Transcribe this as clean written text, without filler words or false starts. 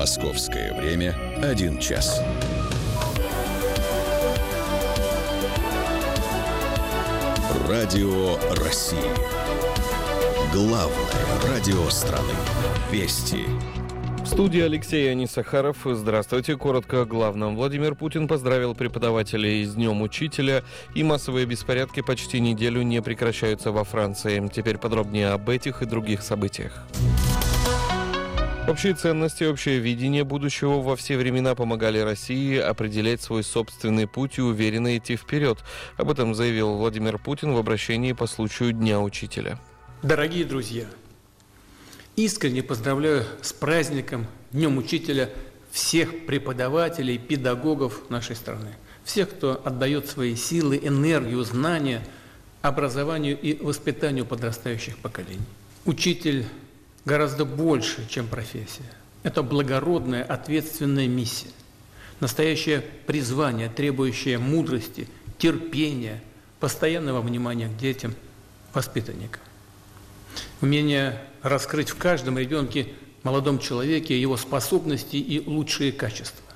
Московское время 1 час. Радио России. Главное радио страны. Вести. В студии Алексей Анисахаров. Здравствуйте. Коротко о главном. Владимир Путин поздравил преподавателей с Днем Учителя, и массовые беспорядки почти неделю не прекращаются во Франции. Теперь подробнее об этих и других событиях. Общие ценности, общее видение будущего во все времена помогали России определять свой собственный путь и уверенно идти вперед. Об этом заявил Владимир Путин в обращении по случаю Дня Учителя. Дорогие друзья, искренне поздравляю с праздником, Днем Учителя, всех преподавателей, педагогов нашей страны. Всех, кто отдает свои силы, энергию, знания образованию и воспитанию подрастающих поколений. Учитель гораздо больше, чем профессия. Это благородная, ответственная миссия. Настоящее призвание, требующее мудрости, терпения, постоянного внимания к детям, воспитанникам. Умение раскрыть в каждом ребенке, молодом человеке его способности и лучшие качества.